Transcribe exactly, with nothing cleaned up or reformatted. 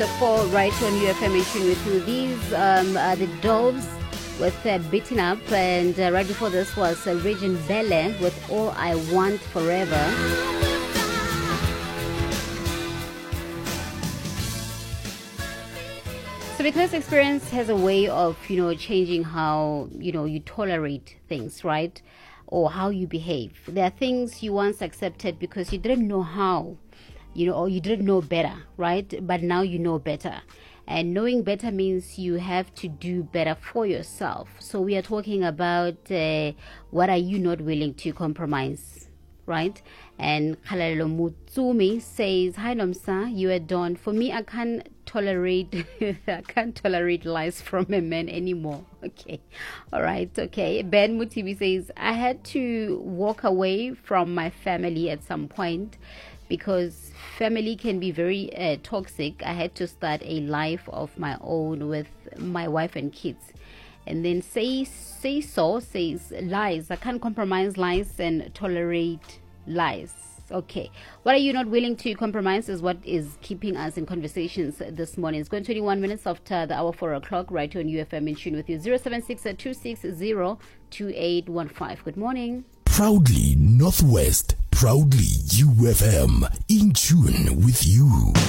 For right on U F M in tune with you. These um, are the Doves with uh, Beaten Up, and uh, right before this was uh, Regine Belle with All I Want Forever. So because experience has a way of, you know, changing how, you know, you tolerate things, right? Or how you behave. There are things you once accepted because you didn't know how, you know, or you didn't know better, right? But now you know better. And knowing better means you have to do better for yourself. So we are talking about uh, what are you not willing to compromise, right? And Khalelo Mutsumi says, hi Nomsa, you are done. For me, I can't tolerate, I can't tolerate lies from a man anymore. Okay, all right, okay. Ben Mutibi says, I had to walk away from my family at some point because family can be very uh, toxic. I had to start a life of my own with my wife and kids. And then say say so says lies. I can't compromise lies and tolerate lies. Okay. What are you not willing to compromise is what is keeping us in conversations this morning. It's going twenty-one minutes after the hour four o'clock, right here on U F M in tune with you. zero seven six two six zero two eight one five. Good morning. Proudly Northwest. Proudly U F M in tune with you.